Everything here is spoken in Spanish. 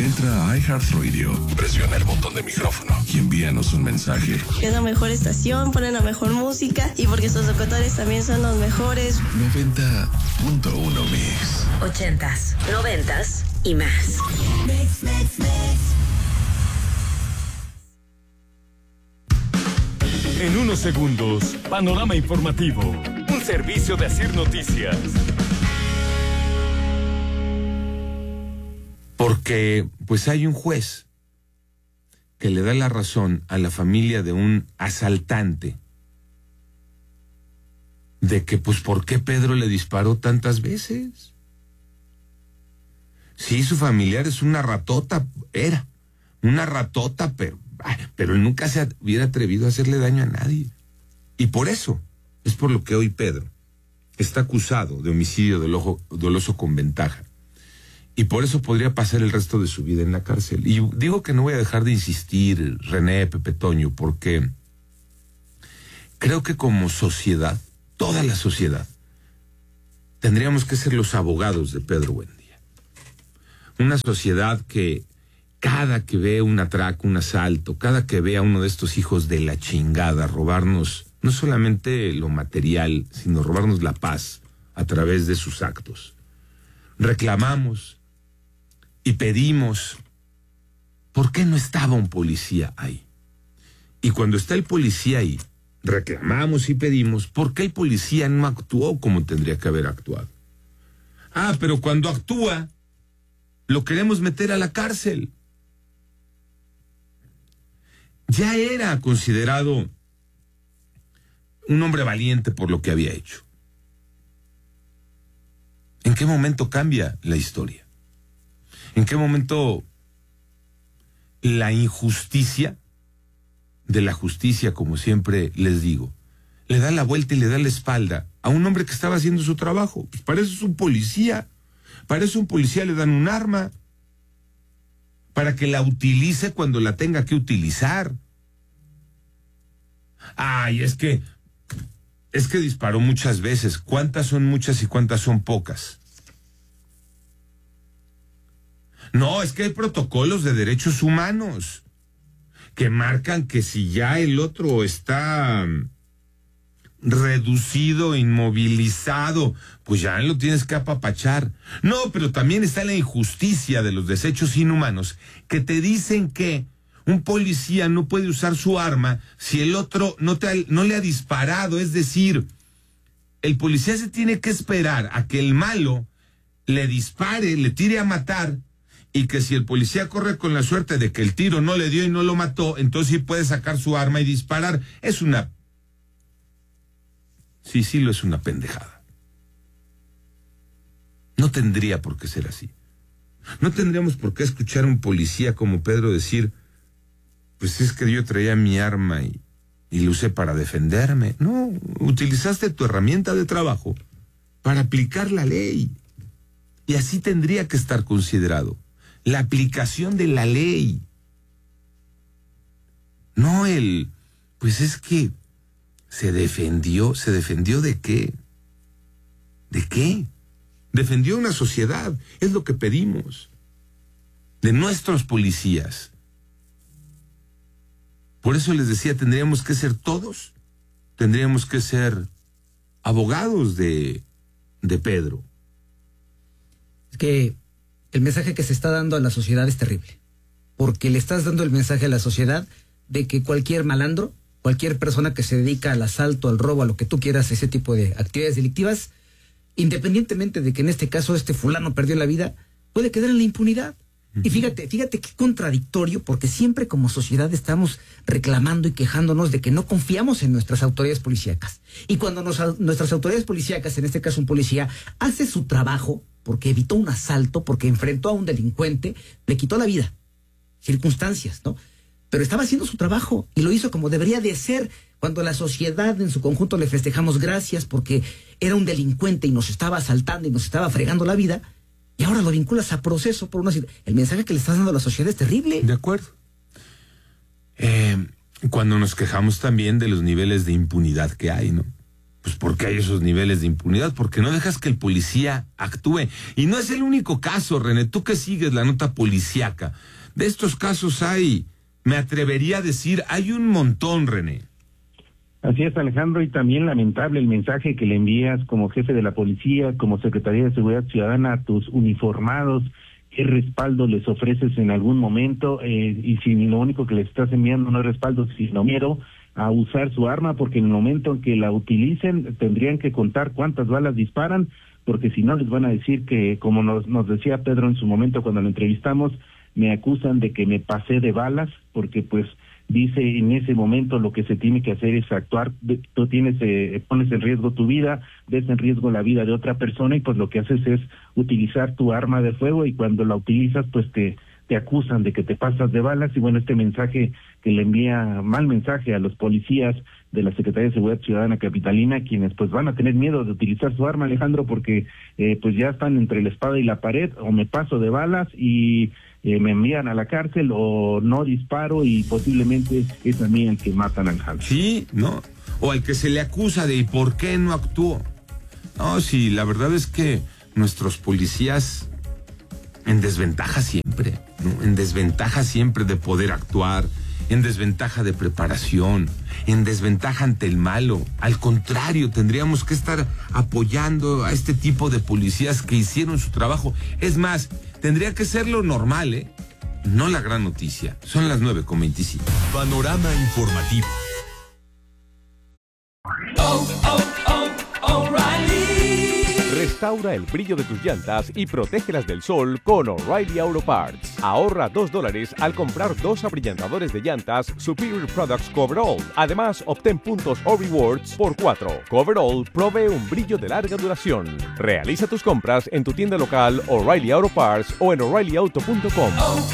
Entra a iHeartRadio, presiona el botón de micrófono y envíanos un mensaje. Es la mejor estación, ponen la mejor música y porque sus locutores también son los mejores. 90.1 Mix. 80s, 90s y más. En unos segundos, panorama informativo. Un servicio de Asir Noticias. Porque, pues hay un juez que le da la razón a la familia de un asaltante de que, pues, ¿por qué Pedro le disparó tantas veces? Sí, su familiar es una ratota, era una ratota, pero él nunca se hubiera atrevido a hacerle daño a nadie. Y por eso, es por lo que hoy Pedro está acusado de homicidio doloso con ventaja. Y por eso podría pasar el resto de su vida en la cárcel. Y digo que no voy a dejar de insistir, René, Pepe Toño, porque creo que como sociedad, toda la sociedad, tendríamos que ser los abogados de Pedro Buendía. Una sociedad que cada que ve un atraco, un asalto, cada que ve a uno de estos hijos de la chingada robarnos no solamente lo material, sino robarnos la paz a través de sus actos, reclamamos y pedimos, ¿por qué no estaba un policía ahí? Y cuando está el policía ahí, reclamamos y pedimos, ¿por qué el policía no actuó como tendría que haber actuado? Ah, pero cuando actúa, lo queremos meter a la cárcel. Ya era considerado un hombre valiente por lo que había hecho. ¿En qué momento cambia la historia? ¿En qué momento la injusticia de la justicia, como siempre les digo, le da la vuelta y le da la espalda a un hombre que estaba haciendo su trabajo? Pues para eso es un policía. Para eso a un policía le dan un arma, para que la utilice cuando la tenga que utilizar. Ay, es que disparó muchas veces. ¿Cuántas son muchas y cuántas son pocas? No, es que hay protocolos de derechos humanos que marcan que si ya el otro está reducido, inmovilizado, pues ya lo tienes que apapachar. No, pero también está la injusticia de los desechos inhumanos que te dicen que un policía no puede usar su arma si el otro no le ha disparado. Es decir, el policía se tiene que esperar a que el malo le dispare, le tire a matar, y que si el policía corre con la suerte de que el tiro no le dio y no lo mató, entonces sí puede sacar su arma y disparar. Es una... Sí, lo es una pendejada. No tendría por qué ser así. No tendríamos por qué escuchar a un policía como Pedro decir, pues es que yo traía mi arma y lo usé para defenderme. No, utilizaste tu herramienta de trabajo para aplicar la ley. Y así tendría que estar considerado. La aplicación de la ley. No pues es que se defendió ¿de qué? ¿De qué? Defendió una sociedad, es lo que pedimos. De nuestros policías. Por eso les decía, tendríamos que ser todos, tendríamos que ser abogados de Pedro. Es que el mensaje que se está dando a la sociedad es terrible, porque le estás dando el mensaje a la sociedad de que cualquier malandro, cualquier persona que se dedica al asalto, al robo, a lo que tú quieras, ese tipo de actividades delictivas, independientemente de que en este caso este fulano perdió la vida, puede quedar en la impunidad. Y fíjate qué contradictorio, porque siempre como sociedad estamos reclamando y quejándonos de que no confiamos en nuestras autoridades policíacas. Y cuando nuestras autoridades policíacas, en este caso un policía, hace su trabajo porque evitó un asalto, porque enfrentó a un delincuente, le quitó la vida. Circunstancias, ¿no? Pero estaba haciendo su trabajo y lo hizo como debería de ser. Cuando la sociedad en su conjunto le festejamos gracias porque era un delincuente y nos estaba asaltando y nos estaba fregando la vida, y ahora lo vinculas a proceso por una... El mensaje que le estás dando a la sociedad es terrible. De acuerdo. Cuando nos quejamos también de los niveles de impunidad que hay, ¿no? Pues porque hay esos niveles de impunidad, porque no dejas que el policía actúe. Y no es el único caso, René, tú que sigues la nota policíaca. De estos casos hay, me atrevería a decir, hay un montón, René. Así es, Alejandro, y también lamentable el mensaje que le envías como jefe de la policía, como Secretaría de Seguridad Ciudadana a tus uniformados. ¿Qué respaldo les ofreces en algún momento? Y si lo único que les estás enviando no es respaldo, sino miedo a usar su arma, porque en el momento en que la utilicen tendrían que contar cuántas balas disparan, porque si no les van a decir que, como nos decía Pedro en su momento cuando lo entrevistamos, me acusan de que me pasé de balas, porque pues dice en ese momento lo que se tiene que hacer es actuar, tú pones en riesgo tu vida, ves en riesgo la vida de otra persona y pues lo que haces es utilizar tu arma de fuego y cuando la utilizas pues te acusan de que te pasas de balas y bueno, este mensaje que le envía, mal mensaje a los policías de la Secretaría de Seguridad Ciudadana Capitalina, quienes pues van a tener miedo de utilizar su arma, Alejandro, porque pues ya están entre la espada y la pared, o me paso de balas y me envían a la cárcel o no disparo y posiblemente es a mí el que matan al Alejandro. Sí, ¿no? O al que se le acusa de ¿y por qué no actuó? No, sí, la verdad es que nuestros policías en desventaja siempre, ¿no? En desventaja siempre de poder actuar, en desventaja de preparación, en desventaja ante el malo. Al contrario, tendríamos que estar apoyando a este tipo de policías que hicieron su trabajo. Es más, tendría que ser lo normal, ¿eh? No la gran noticia. Son las 9:25. Panorama informativo. Restaura el brillo de tus llantas y protégelas del sol con O'Reilly Auto Parts. Ahorra $2 al comprar 2 abrillantadores de llantas Superior Products Coverall. Además, obtén puntos o rewards por 4. Coverall provee un brillo de larga duración. Realiza tus compras en tu tienda local O'Reilly Auto Parts o en O'ReillyAuto.com.